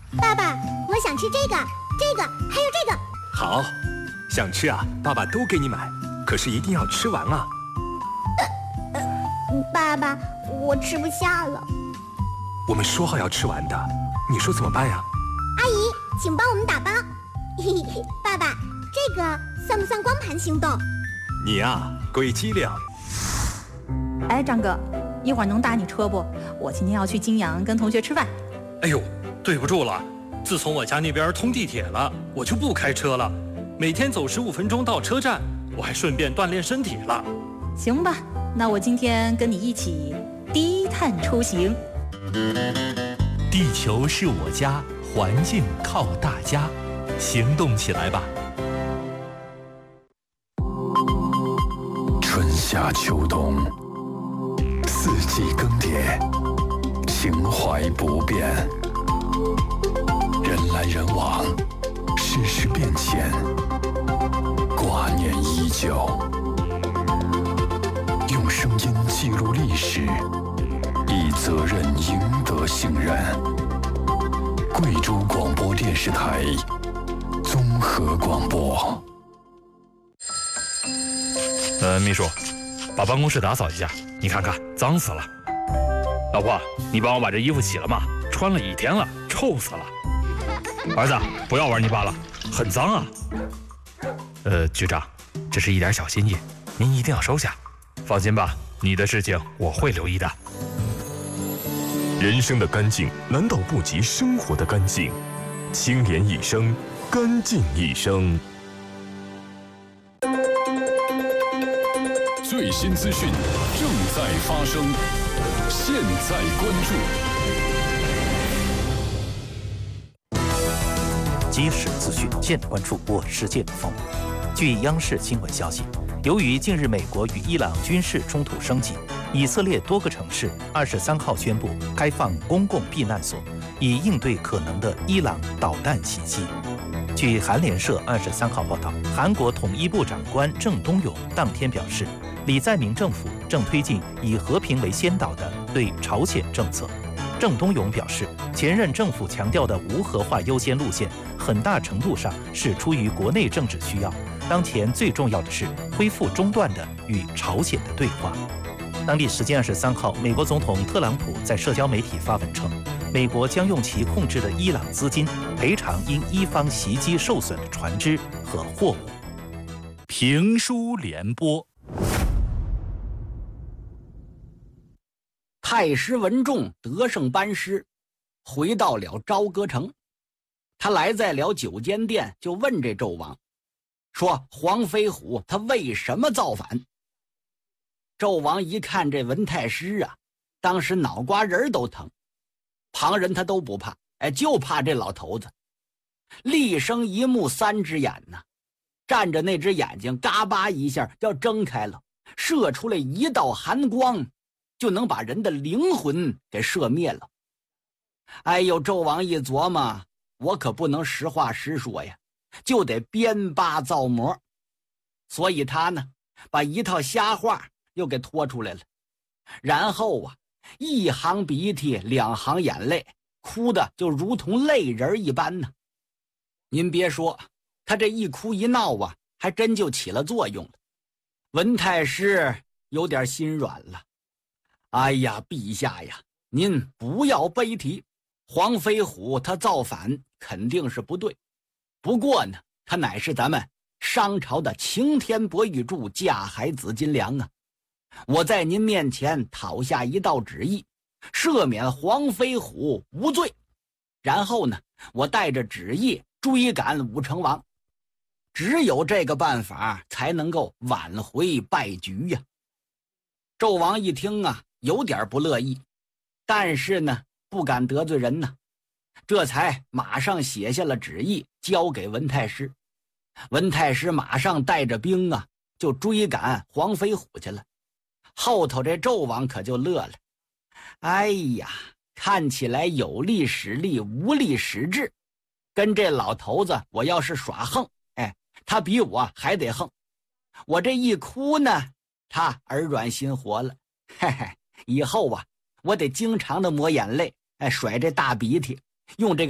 爸爸，我想吃这个，还有这个。 好，想吃啊，爸爸都给你买，可是一定要吃完啊。 爸爸，我吃不下了。 我们说好要吃完的，你说怎么办呀？ 阿姨，请帮我们打包。爸爸，这个算不算光盘行动？ 你呀，鬼机灵。 哎，张哥，一会儿能打你车不？我今天要去金阳跟同学吃饭。 哎呦，对不住了，自从我家那边通地铁了，我就不开车了，每天走15分钟到车站，我还顺便锻炼身体了。 行吧，那我今天跟你一起低碳出行。 地球是我家，环境靠大家，行动起来吧！ 春夏秋冬，四季更迭，情怀不变。人来人往，世事变迁，挂念依旧。用声音记录历史，以责任赢得信任。贵州广播电视台综合广播。 秘书，把办公室打扫一下，你看看脏死了。老婆，你帮我把这衣服洗了吗？穿了1天了，臭死了。儿子，不要玩泥巴了，很脏啊。局长，这是一点小心意，您一定要收下。放心吧，你的事情我会留意的。 人生的干净难道不及生活的干净？清廉一生，干净一生。 最新资讯正在发生，现在关注。 即时资讯，现关注。我是剑锋。据央视新闻消息，由于近日美国与伊朗军事冲突升级，以色列多个城市23号宣布开放公共避难所，以应对可能的伊朗导弹袭击。据韩联社23号报道，韩国统一部长官郑东勇当天表示，李在明政府正推进以和平为先导的对朝鲜政策。郑东勇表示，前任政府强调的无核化优先路线，很大程度上是出于国内政治需要。当前最重要的是恢复中断的与朝鲜的对话。当地时间23号，美国总统特朗普在社交媒体发文称，美国将用其控制的伊朗资金赔偿因伊方袭击受损的船只和货物。 评书联播。 太师文仲得胜班师，回到了朝歌城。他来在了酒间店，就问这纣王说，黄飞虎他为什么造反？纣王一看这文太师啊，当时脑瓜仁都疼，旁人他都不怕，就怕这老头子。厉声一目3只眼呢，站着那只眼睛嘎巴一下要睁开了，射出来一道寒光，就能把人的灵魂给射灭了。哎呦，纣王一琢磨，我可不能实话实说呀，就得编扒造模。所以他呢，把一套瞎话又给拖出来了，然后啊，一行鼻涕2行眼泪，哭的就如同泪人一般呢。您别说，他这一哭一闹啊，还真就起了作用了。文太师有点心软了。哎呀，陛下呀，您不要悲啼，黄飞虎他造反肯定是不对，不过呢，他乃是咱们商朝的擎天博玉柱，架海紫金梁啊。我在您面前讨下一道旨意，赦免黄飞虎无罪，然后呢，我带着旨意追赶武成王，只有这个办法才能够挽回败局呀。纣王一听啊，有点不乐意，但是呢，不敢得罪人呢，这才马上写下了旨意交给文太师。文太师马上带着兵啊，就追赶黄飞虎去了。后头这纣王可就乐了，哎呀，看起来有力使力，无力使智，跟这老头子我要是耍横，他比我还得横。我这一哭呢，他耳软心活了，嘿嘿，以后啊，我得经常的抹眼泪，甩这大鼻涕，用这个